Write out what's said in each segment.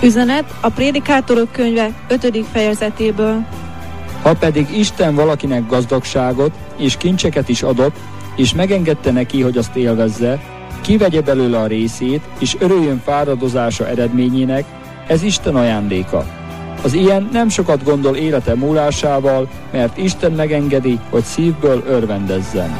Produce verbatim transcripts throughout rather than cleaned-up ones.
Üzenet a Prédikátorok könyve ötödik fejezetéből. Ha pedig Isten valakinek gazdagságot és kincseket is adott, és megengedte neki, hogy azt élvezze, kivegye belőle a részét, és örüljön fáradozása eredményének, ez Isten ajándéka. Az ilyen nem sokat gondol élete múlásával, mert Isten megengedi, hogy szívből örvendezzen.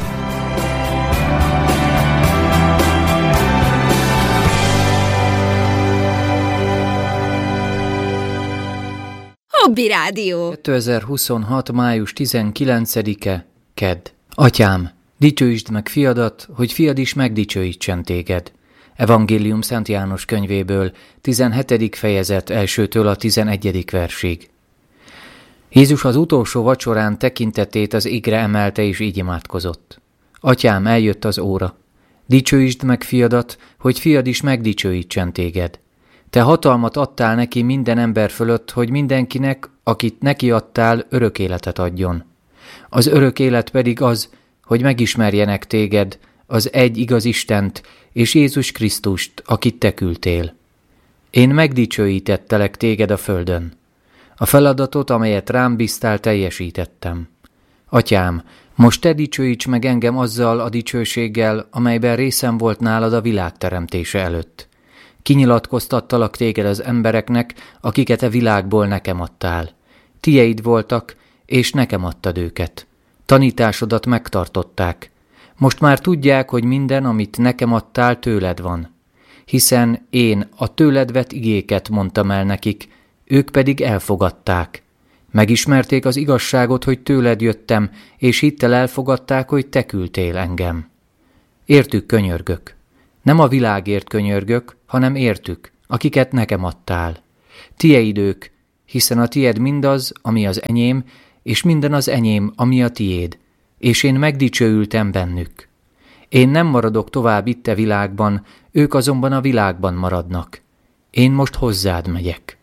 Hobby Rádió. kétezer-huszonhat. május tizenkilencedike. Kedd. Atyám, dicsőítsd meg fiadat, hogy fiad is megdicsőítsen téged. Evangélium Szent János könyvéből, tizenhetedik fejezet elsőtől a tizenegyedik versig. Jézus az utolsó vacsorán tekintetét az égre emelte és így imádkozott. Atyám, eljött az óra. Dicsőítsd meg fiadat, hogy fiad is megdicsőítsen téged. Te hatalmat adtál neki minden ember fölött, hogy mindenkinek, akit neki adtál, örök életet adjon. Az örök élet pedig az, hogy megismerjenek téged, az egy igaz Istent, és Jézus Krisztust, akit te küldtél. Én megdicsőítettelek téged a földön. A feladatot, amelyet rám bíztál, teljesítettem. Atyám, most te dicsőíts meg engem azzal a dicsőséggel, amelyben részem volt nálad a világ teremtése előtt. Kinyilatkoztattalak téged az embereknek, akiket a világból nekem adtál. Tieid voltak, és nekem adtad őket. Tanításodat megtartották. Most már tudják, hogy minden, amit nekem adtál, tőled van. Hiszen én a tőled vett igéket mondtam el nekik, ők pedig elfogadták. Megismerték az igazságot, hogy tőled jöttem, és hittel elfogadták, hogy te küldtél engem. Értük könyörgök. Nem a világért könyörgök, hanem értük, akiket nekem adtál. Tieid ők, hiszen a tied mindaz, ami az enyém, és minden az enyém, ami a tiéd, és én megdicsőültem bennük. Én nem maradok tovább itt a világban, ők azonban a világban maradnak. Én most hozzád megyek.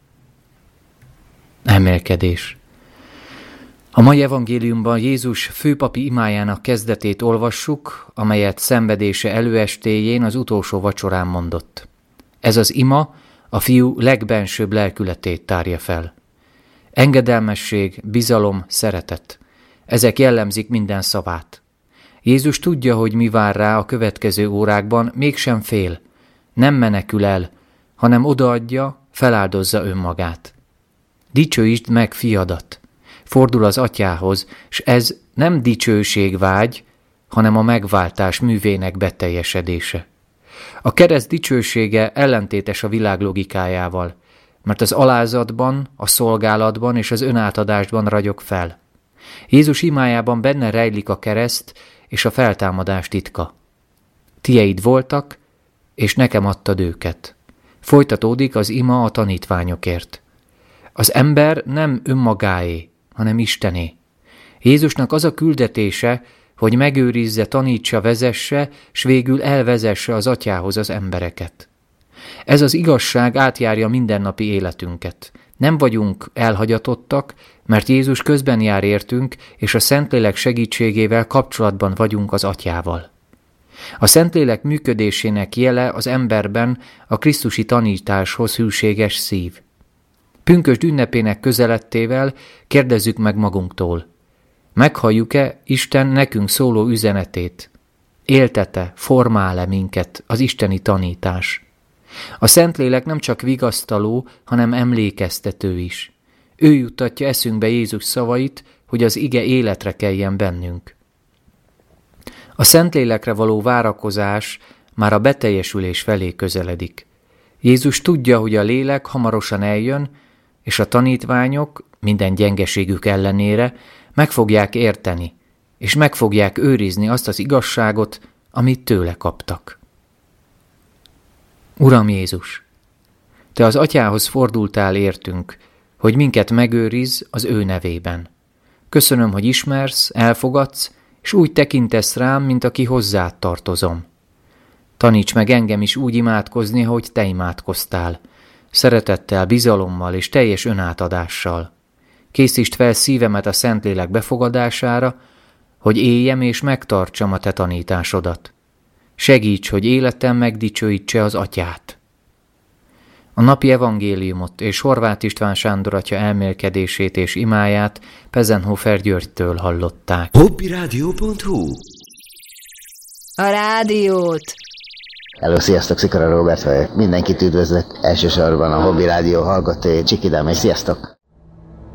Emelkedés. A mai evangéliumban Jézus főpapi imájának kezdetét olvassuk, amelyet szenvedése előestéjén az utolsó vacsorán mondott. Ez az ima a fiú legbensőbb lelkületét tárja fel. Engedelmesség, bizalom, szeretet. Ezek jellemzik minden szavát. Jézus tudja, hogy mi vár rá a következő órákban, mégsem fél. Nem menekül el, hanem odaadja, feláldozza önmagát. Dicsőítsd meg fiadat. Fordul az atyához, s ez nem dicsőségvágy, hanem a megváltás művének beteljesedése. A kereszt dicsősége ellentétes a világ logikájával, mert az alázatban, a szolgálatban és az önátadásban ragyog fel. Jézus imájában benne rejlik a kereszt és a feltámadás titka. Tieid voltak, és nekem adtad őket. Folytatódik az ima a tanítványokért. Az ember nem önmagáé, hanem Istené. Jézusnak az a küldetése, hogy megőrizze, tanítsa, vezesse, s végül elvezesse az atyához az embereket. Ez az igazság átjárja mindennapi életünket. Nem vagyunk elhagyatottak, mert Jézus közben jár értünk, és a Szentlélek segítségével kapcsolatban vagyunk az atyával. A Szentlélek működésének jele az emberben a krisztusi tanításhoz hűséges szív. Pünkösd ünnepének közelettével kérdezzük meg magunktól. Meghalljuk-e Isten nekünk szóló üzenetét? Éltete, formál-e minket az isteni tanítás? A Szentlélek nem csak vigasztaló, hanem emlékeztető is. Ő juttatja eszünkbe Jézus szavait, hogy az ige életre keljen bennünk. A Szentlélekre való várakozás már a beteljesülés felé közeledik. Jézus tudja, hogy a lélek hamarosan eljön, és a tanítványok minden gyengeségük ellenére meg fogják érteni, és meg fogják őrizni azt az igazságot, amit tőle kaptak. Uram Jézus, Te az atyához fordultál értünk, hogy minket megőriz az ő nevében. Köszönöm, hogy ismersz, elfogadsz, és úgy tekintesz rám, mint aki hozzád tartozom. Taníts meg engem is úgy imádkozni, hogy Te imádkoztál, szeretettel, bizalommal és teljes önátadással. Készítsd fel szívemet a Szentlélek befogadására, hogy éljem és megtartsam a Te tanításodat. Segíts, hogy életem megdicsőítse az Atyát. A napi evangéliumot és Horváth István Sándor atya elmélkedését és imáját Pezenhofer Györgytől hallották. hobbiradio pont hu A rádiót! Hello, sziasztok, Szikora Róbert vagyok. Mindenkit üdvözlök, elsősorban a Hobby Rádió hallgatói, Csikidám, és sziasztok!